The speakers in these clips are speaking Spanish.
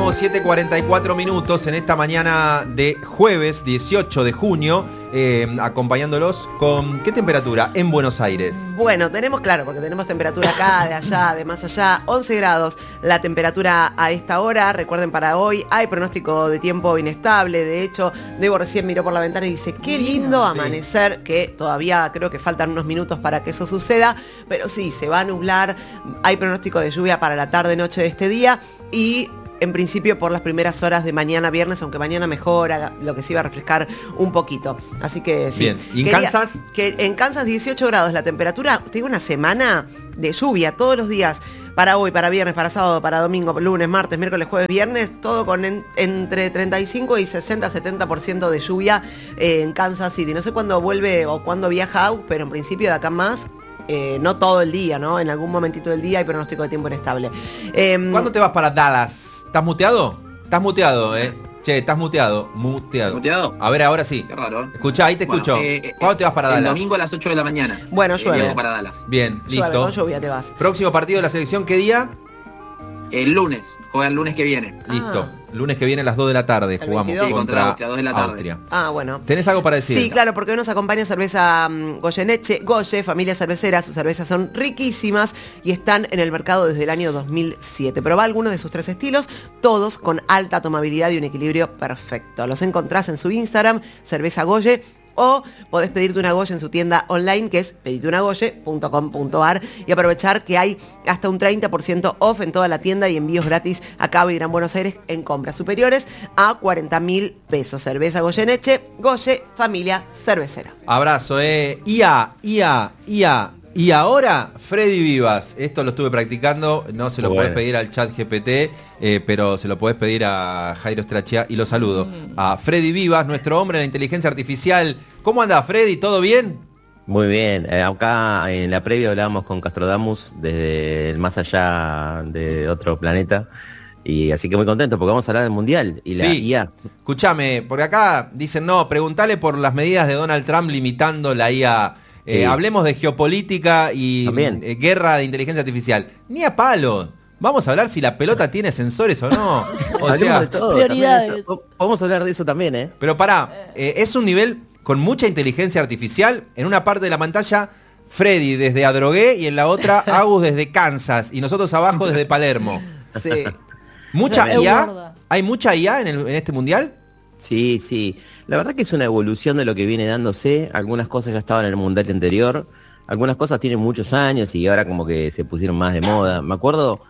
Vamos, 7:44 minutos en esta mañana de jueves 18 de junio, acompañándolos con ¿qué temperatura en Buenos Aires? Bueno, tenemos, claro, porque tenemos temperatura acá, de allá, de más allá, 11 grados la temperatura a esta hora. Recuerden, para hoy hay pronóstico de tiempo inestable. De hecho, Debo recién miró por la ventana y dice, qué lindo amanecer, que todavía creo que faltan unos minutos para que eso suceda, pero sí, se va a nublar. Hay pronóstico de lluvia para la tarde-noche de este día y en principio por las primeras horas de mañana viernes, aunque mañana mejora, lo que sí va a refrescar un poquito. Así que sí. Bien. ¿Y en Kansas? Que en Kansas 18 grados la temperatura. Tengo una semana de lluvia todos los días. Para hoy, para viernes, para sábado, para domingo, lunes, martes, miércoles, jueves, viernes, todo con entre 35 y 60-70% de lluvia en Kansas City. No sé cuándo vuelve o cuándo viaja Aus, pero en principio de acá en más. No todo el día, ¿no? En algún momentito del día hay pronóstico de tiempo inestable. ¿Cuándo te vas para Dallas? ¿Estás muteado? Estás muteado, Che, estás muteado. ¿Muteado? A ver, ahora sí. Qué raro. Escuchá, ahí te escucho. ¿Cuándo te vas para Dallas? El domingo a las 8 de la mañana. Bueno, llueve. Llego para Dallas. Bien, listo. Llueve, con lluvia te vas. Próximo partido de la selección, ¿qué día? El lunes. Juega el lunes que viene. Listo. Lunes que viene a las 2 de la tarde El jugamos 22. contra Contra 2 de la tarde. Austria. Ah, bueno. ¿Tenés algo para decir? Sí, claro, porque hoy nos acompaña cerveza Goyeneche, Goye, familia cervecera. Sus cervezas son riquísimas y están en el mercado desde el año 2007. Probá algunos de sus 3 estilos, todos con alta tomabilidad y un equilibrio perfecto. Los encontrás en su Instagram, Cerveza Goye, o podés pedirte una Goye en su tienda online, que es pediteunagoye.com.ar, y aprovechar que hay hasta un 30% off en toda la tienda y envíos gratis a Cabo y Gran Buenos Aires en compras superiores a 40.000 pesos. Cerveza Goyeneche, Goye, familia cervecera. Abrazo, IA. Y ahora, Freddy Vivas. Esto lo estuve practicando, no se lo podés pedir al chat GPT, pero se lo podés pedir a Jairo Strachea y lo saludo. A Freddy Vivas, nuestro hombre en la inteligencia artificial. ¿Cómo anda, Freddy? ¿Todo bien? Muy bien. Acá en la previa hablábamos con Castrodamus desde el más allá de otro planeta. Y así que muy contento porque vamos a hablar del Mundial y la IA. Escuchame, porque acá dicen, no, preguntale por las medidas de Donald Trump limitando la IA. Hablemos de geopolítica y guerra de inteligencia artificial. Ni a palo. Vamos a hablar si la pelota tiene sensores o no. O sea, de todo, prioridades. Vamos a hablar de eso también, Pero pará, es un nivel con mucha inteligencia artificial. En una parte de la pantalla, Freddy desde Adrogué y en la otra, Agus desde Kansas. Y nosotros abajo desde Palermo. Sí. ¿Mucha Es IA? gorda. ¿Hay mucha IA en este mundial? Sí, sí. La verdad que es una evolución de lo que viene dándose. Algunas cosas ya estaban en el Mundial anterior. Algunas cosas tienen muchos años y ahora como que se pusieron más de moda. Me acuerdo,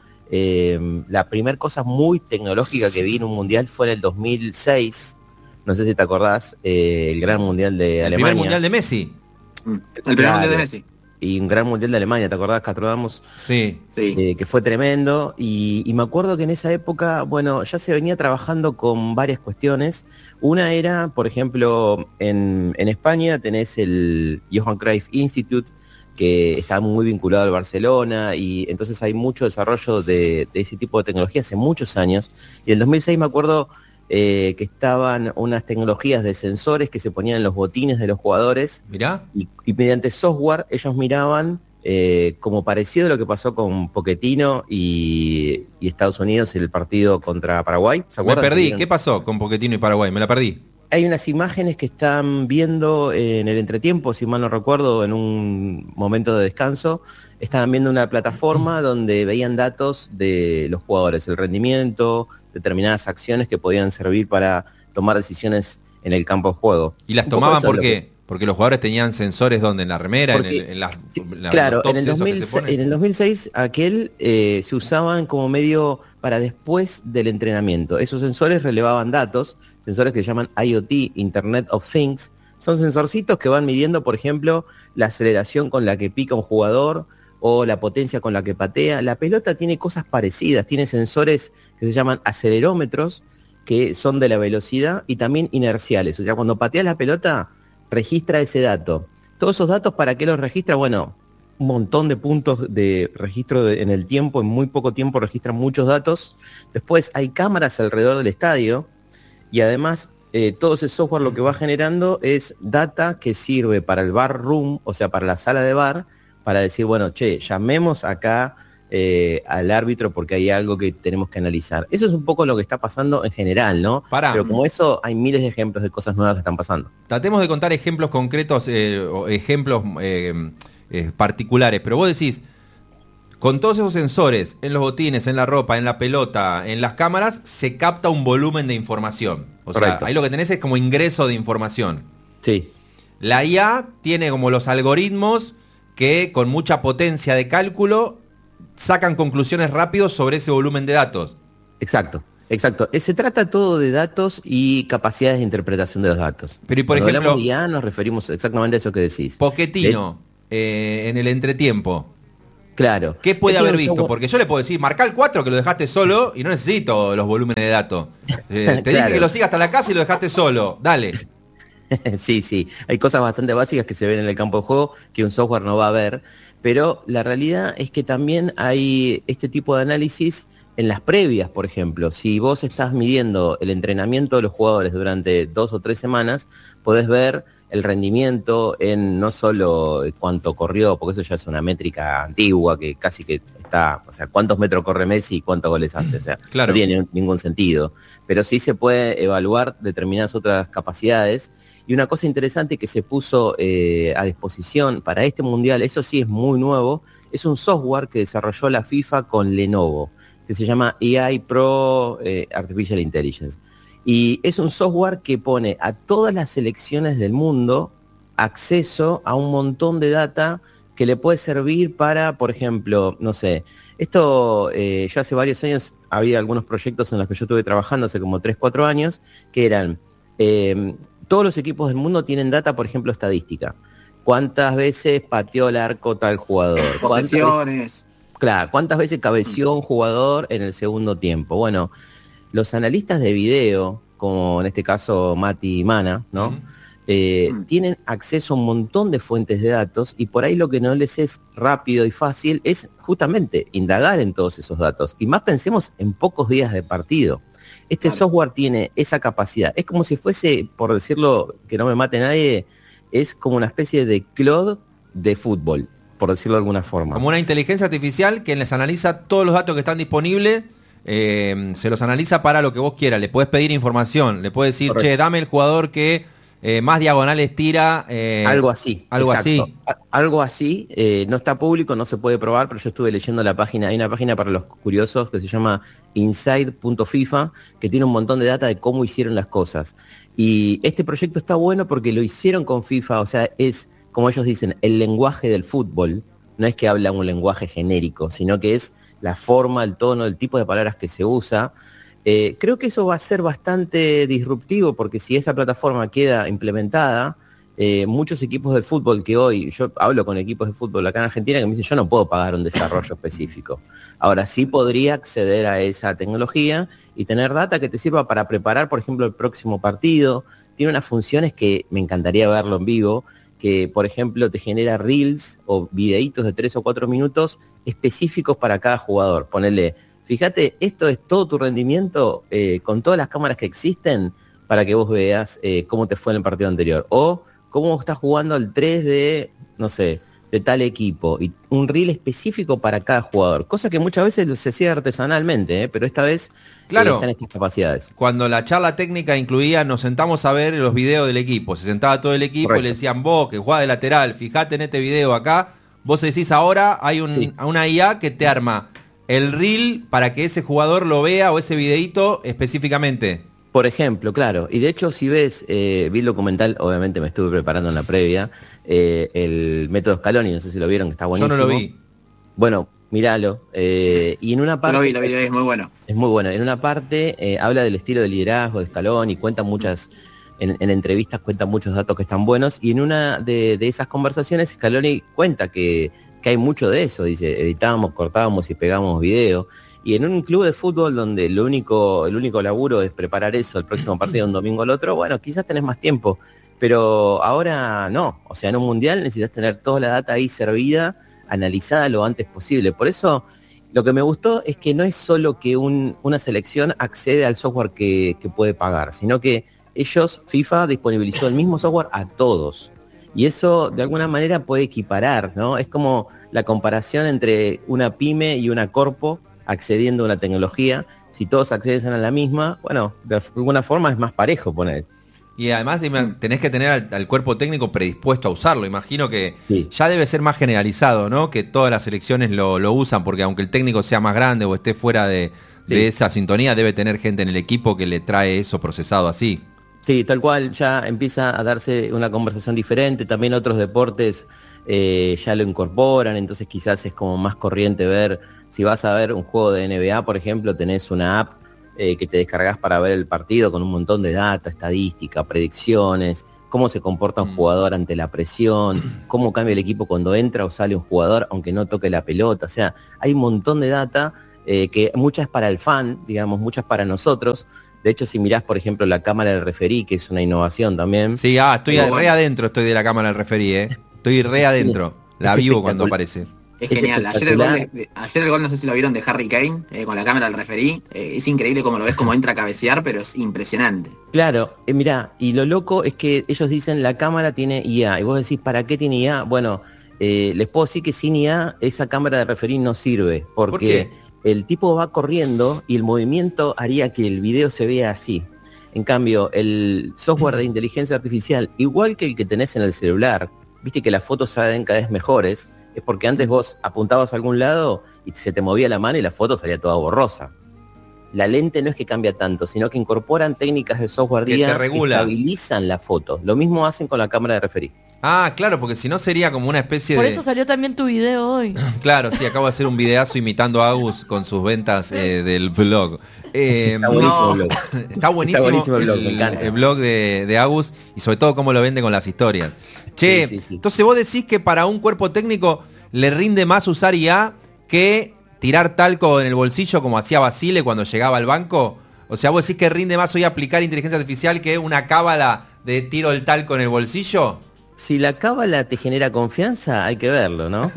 la primera cosa muy tecnológica que vi en un Mundial fue en el 2006. No sé si te acordás, el gran Mundial de Alemania. El primer mundial de Messi. El primer mundial de Messi. Y un gran Mundial de Alemania, ¿te acordás, Castrodamos? Sí. Que fue tremendo. Y me acuerdo que en esa época, bueno, ya se venía trabajando con varias cuestiones. Una era, por ejemplo, en España tenés el Johan Cruyff Institute, que está muy vinculado al Barcelona, y entonces hay mucho desarrollo de ese tipo de tecnología hace muchos años. Y en el 2006 me acuerdo que estaban unas tecnologías de sensores que se ponían en los botines de los jugadores. Mirá. Y mediante software ellos miraban, como parecido a lo que pasó con Pochettino y Estados Unidos en el partido contra Paraguay. ¿Se Me acuerdan? perdí. ¿Qué pasó con Pochettino y Paraguay? Me la perdí. Hay unas imágenes que están viendo en el entretiempo, si mal no recuerdo, en un momento de descanso. Estaban viendo una plataforma donde veían datos de los jugadores, el rendimiento, determinadas acciones que podían servir para tomar decisiones en el campo de juego. ¿Y las tomaban por qué? Porque los jugadores tenían sensores donde, en la remera, en las claro, los en el, tops esos que 2006, se ponen. en el 2006 aquel se usaban como medio para después del entrenamiento. Esos sensores relevaban datos, sensores que se llaman IoT, Internet of Things. Son sensorcitos que van midiendo, por ejemplo, la aceleración con la que pica un jugador o la potencia con la que patea. La pelota tiene cosas parecidas, tiene sensores que se llaman acelerómetros, que son de la velocidad, y también inerciales. O sea, cuando pateas la pelota, registra ese dato. Todos esos datos, ¿para qué los registra? Bueno, un montón de puntos de registro en el tiempo, en muy poco tiempo registran muchos datos. Después hay cámaras alrededor del estadio, y además todo ese software lo que va generando es data que sirve para el bar room, o sea, para la sala de bar, para decir, bueno, che, llamemos acá al árbitro porque hay algo que tenemos que analizar. Eso es un poco lo que está pasando en general, ¿no? Pero como eso, hay miles de ejemplos de cosas nuevas que están pasando. Tratemos de contar ejemplos concretos, o ejemplos particulares, pero vos decís, con todos esos sensores, en los botines, en la ropa, en la pelota, en las cámaras, se capta un volumen de información. O Correcto. sea, ahí lo que tenés es como ingreso de información. Sí. La IA tiene como los algoritmos que con mucha potencia de cálculo sacan conclusiones rápidos sobre ese volumen de datos. Exacto. Se trata todo de datos y capacidades de interpretación de los datos. Pero y por Cuando ejemplo, hablamos de IA nos referimos exactamente a eso que decís. Pochettino, en el entretiempo, Claro. ¿qué puede haber visto? Porque yo le puedo decir, marcá el 4 que lo dejaste solo y no necesito los volúmenes de datos. Te dije que lo siga hasta la casa y lo dejaste solo. Dale. Sí. Hay cosas bastante básicas que se ven en el campo de juego que un software no va a ver. Pero la realidad es que también hay este tipo de análisis en las previas, por ejemplo. Si vos estás midiendo el entrenamiento de los jugadores durante 2 o 3 semanas, podés ver el rendimiento en no solo cuánto corrió, porque eso ya es una métrica antigua que casi que está, o sea, cuántos metros corre Messi y cuántos goles hace, o sea, Claro. no tiene ningún sentido. Pero sí se puede evaluar determinadas otras capacidades. Y una cosa interesante que se puso a disposición para este mundial, eso sí es muy nuevo, es un software que desarrolló la FIFA con Lenovo, que se llama AI Pro Artificial Intelligence. Y es un software que pone a todas las selecciones del mundo acceso a un montón de data que le puede servir para, por ejemplo, no sé, esto yo hace varios años había algunos proyectos en los que yo estuve trabajando hace como 3, 4 años, que eran, todos los equipos del mundo tienen data, por ejemplo, estadística. ¿Cuántas veces pateó el arco tal jugador? Posesiones. Claro, ¿cuántas veces cabeció un jugador en el segundo tiempo? Bueno, los analistas de video, como en este caso Mati y Mana, ¿no? Tienen acceso a un montón de fuentes de datos y por ahí lo que no les es rápido y fácil es justamente indagar en todos esos datos. Y más pensemos en pocos días de partido. Este software tiene esa capacidad. Es como si fuese, por decirlo, que no me mate nadie, es como una especie de Claude de fútbol, por decirlo de alguna forma. Como una inteligencia artificial que les analiza todos los datos que están disponibles, se los analiza para lo que vos quieras. Le podés pedir información, le podés decir, Correcto. che, dame el jugador que más diagonales tira. Algo así. Algo exacto. así. Algo así. No está público, no se puede probar, pero yo estuve leyendo la página. Hay una página para los curiosos que se llama inside.fifa, que tiene un montón de data de cómo hicieron las cosas. Y este proyecto está bueno porque lo hicieron con FIFA, o sea, es, como ellos dicen, el lenguaje del fútbol. No es que habla un lenguaje genérico, sino que es la forma, el tono, el tipo de palabras que se usa. Creo que eso va a ser bastante disruptivo porque si esa plataforma queda implementada, muchos equipos de fútbol que hoy, yo hablo con equipos de fútbol acá en Argentina que me dicen yo no puedo pagar un desarrollo específico. Ahora sí podría acceder a esa tecnología y tener data que te sirva para preparar, por ejemplo, el próximo partido. Tiene unas funciones que me encantaría verlo en vivo, que por ejemplo te genera reels o videitos de 3 o 4 minutos específicos para cada jugador. Ponerle, fíjate, esto es todo tu rendimiento con todas las cámaras que existen para que vos veas cómo te fue en el partido anterior. O cómo estás jugando al 3 de, no sé, de tal equipo. Y un reel específico para cada jugador. Cosa que muchas veces se hacía artesanalmente, pero esta vez Claro. están estas capacidades. Cuando la charla técnica incluía, nos sentamos a ver los videos del equipo. Se sentaba todo el equipo Correcto. y le decían, vos que jugás de lateral, fijate en este video acá. Vos decís ahora, hay Sí. una IA que te arma el reel para que ese jugador lo vea o ese videito específicamente. Por ejemplo, claro. Y de hecho, si ves, vi el documental, obviamente me estuve preparando en la previa, el método Scaloni, no sé si lo vieron, que está Yo buenísimo. no lo vi. Bueno, míralo. Y en una Yo parte... lo vi, es muy bueno. Es muy bueno. En una parte habla del estilo de liderazgo de Scaloni, cuenta muchas, en entrevistas cuenta muchos datos que están buenos, y en una de esas conversaciones Scaloni cuenta que hay mucho de eso, dice, editábamos, cortábamos y pegábamos video, y en un club de fútbol donde el único laburo es preparar eso, el próximo partido un domingo al otro, bueno, quizás tenés más tiempo, pero ahora no, o sea, en un mundial necesitas tener toda la data ahí servida, analizada lo antes posible, por eso... Lo que me gustó es que no es solo que una selección accede al software que puede pagar, sino que ellos, FIFA, disponibilizó el mismo software a todos. Y eso de alguna manera puede equiparar, ¿no? Es como la comparación entre una pyme y una corpo accediendo a una tecnología. Si todos acceden a la misma, bueno, de alguna forma es más parejo poner. Y además tenés que tener al cuerpo técnico predispuesto a usarlo. Imagino que Sí. ya debe ser más generalizado, ¿no? Que todas las selecciones lo usan, porque aunque el técnico sea más grande o esté fuera de esa sintonía, debe tener gente en el equipo que le trae eso procesado así. Sí, tal cual, ya empieza a darse una conversación diferente. También otros deportes ya lo incorporan, entonces quizás es como más corriente ver, si vas a ver un juego de NBA, por ejemplo, tenés una app que te descargas para ver el partido con un montón de data, estadística, predicciones, cómo se comporta un jugador ante la presión, cómo cambia el equipo cuando entra o sale un jugador aunque no toque la pelota. O sea, hay un montón de data que muchas es para el fan, digamos, muchas para nosotros. De hecho, si mirás, por ejemplo, la cámara del referí, que es una innovación también. Sí, estoy re adentro, estoy de la cámara del referí, Estoy re adentro. La vivo cuando aparece. Es Es genial. Ayer el gol, no sé si lo vieron, de Harry Kane, con la cámara del referí. Es increíble cómo lo ves, cómo entra a cabecear, pero es impresionante. Claro, mirá, y lo loco es que ellos dicen la cámara tiene IA, y vos decís, ¿para qué tiene IA? Bueno, les puedo decir que sin IA esa cámara de referí no sirve, porque ¿Por qué? el tipo va corriendo y el movimiento haría que el video se vea así. En cambio, el software de inteligencia artificial, igual que el que tenés en el celular, viste que las fotos salen cada vez mejores, es porque antes vos apuntabas a algún lado y se te movía la mano y la foto salía toda borrosa. La lente no es que cambia tanto, sino que incorporan técnicas de software Que te IA que regula. estabilizan la foto. Lo mismo hacen con la cámara de referí. Claro, porque si no sería como una especie Por de... eso salió también tu video hoy. Claro, sí, acabo de hacer un videazo imitando a Agus con sus ventas del blog. Está buenísimo el blog. Está buenísimo, Está buenísimo el blog, me encanta. el blog de Agus y sobre todo cómo lo vende con las historias. Che, Sí, sí. entonces vos decís que para un cuerpo técnico le rinde más usar IA que tirar talco en el bolsillo como hacía Basile cuando llegaba al banco. O sea, vos decís que rinde más hoy aplicar inteligencia artificial que una cábala de tiro el talco en el bolsillo. Si la cábala te genera confianza, hay que verlo, ¿no?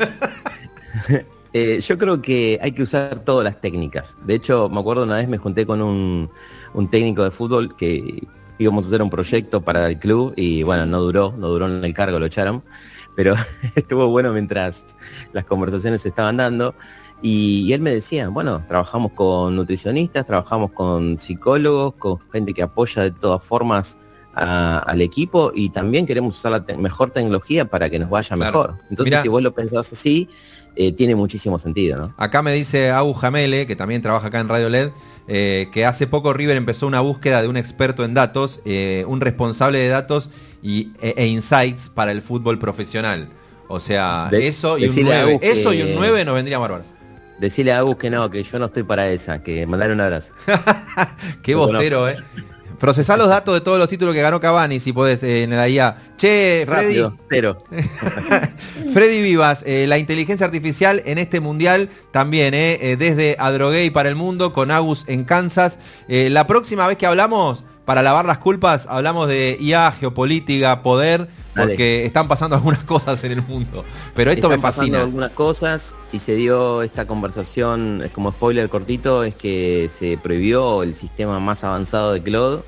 Yo creo que hay que usar todas las técnicas. De hecho, me acuerdo una vez me junté con un técnico de fútbol que íbamos a hacer un proyecto para el club y bueno, no duró en el cargo, lo echaron. Pero estuvo bueno mientras las conversaciones se estaban dando. Y él me decía, bueno, trabajamos con nutricionistas, trabajamos con psicólogos, con gente que apoya de todas formas al equipo y también queremos usar la mejor tecnología para que nos vaya mejor. Entonces, Mirá, si vos lo pensás así, tiene muchísimo sentido, ¿no? acá me dice Agu Jamele, que también trabaja acá en Radio LED, que hace poco River empezó una búsqueda de un experto en datos, un responsable de datos e insights para el fútbol profesional. O sea, eso y un 9. Eso y un 9 nos vendría bárbaro. Decirle a Agus que no, que yo no estoy para esa, que mandarle un abrazo. Qué bostero, Procesá los datos de todos los títulos que ganó Cavani, si podés, en la IA. Che, Freddy. Rápido, cero. Freddy Vivas, la inteligencia artificial en este mundial también, desde Adroguey para el mundo, con Agus en Kansas. La próxima vez que hablamos, para lavar las culpas, hablamos de IA, geopolítica, poder, porque están pasando algunas cosas en el mundo. Pero esto me fascina. Algunas cosas y se dio esta conversación, como spoiler cortito, es que se prohibió el sistema más avanzado de Claude.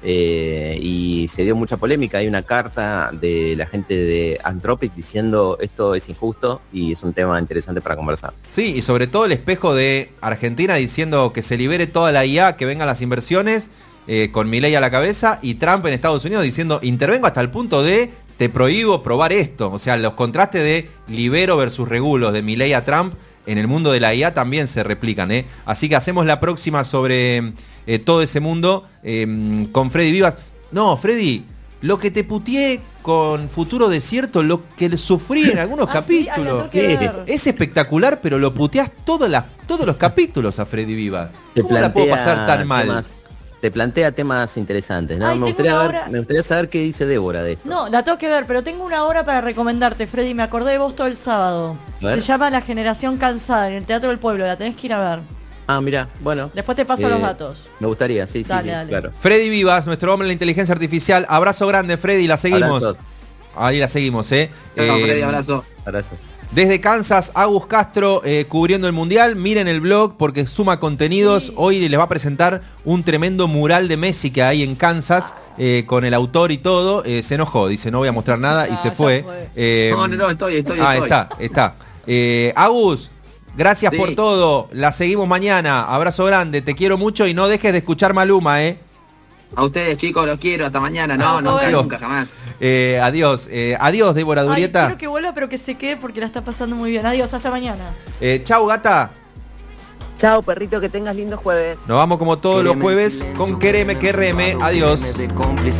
Y se dio mucha polémica. Hay una carta de la gente de Anthropic diciendo esto es injusto y es un tema interesante para conversar. Sí, y sobre todo el espejo de Argentina diciendo que se libere toda la IA, que vengan las inversiones, con Milei a la cabeza, y Trump en Estados Unidos diciendo intervengo hasta el punto de te prohíbo probar esto. O sea, los contrastes de libero versus regulo de Milei a Trump en el mundo de la IA también se replican. Así que hacemos la próxima sobre todo ese mundo con Freddy Vivas. No, Freddy, lo que te puteé con Futuro Desierto, lo que sufrí en algunos capítulos, es espectacular, pero lo puteás todos los capítulos a Freddy Vivas. ¿Cómo la puedo pasar tan mal? Te plantea temas interesantes, ¿no? Me gustaría saber qué dice Débora de esto. No, la tengo que ver, pero tengo una hora para recomendarte, Freddy. Me acordé de vos todo el sábado. Se llama La Generación Cansada, en el Teatro del Pueblo. La tenés que ir a ver. Ah, mira, bueno. Después te paso los datos. Me gustaría, sí, dale. claro. Freddy Vivas, nuestro hombre en la inteligencia artificial. Abrazo grande, Freddy, la seguimos. Abrazos. Ahí la seguimos, Freddy, abrazo. Abrazo. Desde Kansas, Agus Castro cubriendo el Mundial. Miren el blog porque suma contenidos. Sí. Hoy les va a presentar un tremendo mural de Messi que hay en Kansas con el autor y todo. Se enojó, dice no voy a mostrar nada y se fue. No, estoy. Está. Agus, gracias Sí. por todo. La seguimos mañana. Abrazo grande. Te quiero mucho y no dejes de escuchar Maluma, ¿eh? A ustedes, chicos, los quiero. Hasta mañana. No, Chao, nunca, Joel. nunca, jamás. Adiós. Adiós, Débora Ay, Durieta. quiero que vuelva, pero que se quede porque la está pasando muy bien. Adiós, hasta mañana. Chau, gata. Chao, perrito, que tengas lindo jueves. Nos vamos como todos los jueves con Quereme, Quereme. Adiós.